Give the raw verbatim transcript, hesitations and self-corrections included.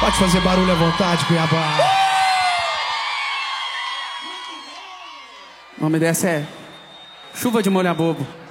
Pode fazer barulho à vontade, Cuiabá. O nome dessa é Chuva de Molha Bobo.